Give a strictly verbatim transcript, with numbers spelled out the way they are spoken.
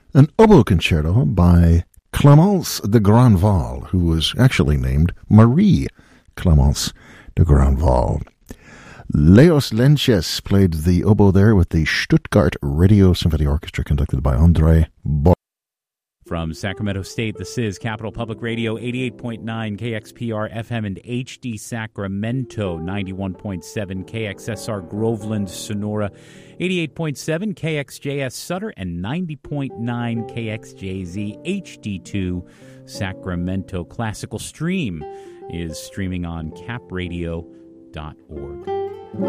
an oboe concerto by Clémence de Grandval, who was actually named Marie Clémence de Grandval. Leos Lenches played the oboe there with the Stuttgart Radio Symphony Orchestra, conducted by André Bo. From Sacramento State, this is Capital Public Radio, eighty-eight point nine K X P R F M and H D Sacramento, ninety-one point seven K X S R Groveland, Sonora, eighty-eight point seven K X J S Sutter, and ninety point nine K X J Z H D two Sacramento. Classical Stream is streaming on cap radio dot org.